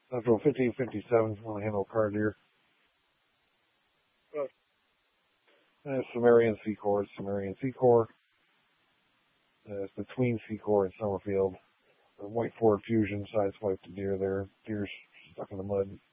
Central 1557 if you want to handle car deer. Sumerian Secor. Sumerian Secor. It's between Secor and Summerfield. The White Ford Fusion sideswiped the deer there. Deer's stuck in the mud.